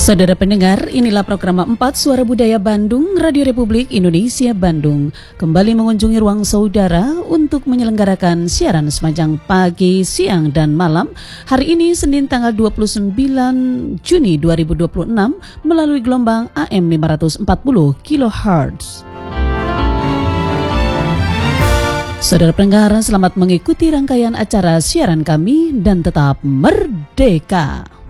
Saudara pendengar, inilah program 4 Suara Budaya Bandung, Radio Republik Indonesia Bandung. Kembali mengunjungi ruang saudara untuk menyelenggarakan siaran sepanjang pagi, siang, dan malam. Hari ini Senin tanggal 29 Juni 2026 melalui gelombang AM 540 kHz. Saudara pendengar, selamat mengikuti rangkaian acara siaran kami dan tetap merdeka.